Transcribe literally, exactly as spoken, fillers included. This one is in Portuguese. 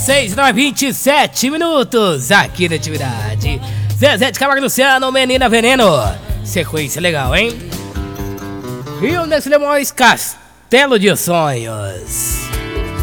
seis horas e vinte e sete minutos aqui na atividade. Zezé de Camargo Luciano, Menina Veneno. Sequência legal, hein? Rio das Lemões, Castelo de Sonhos.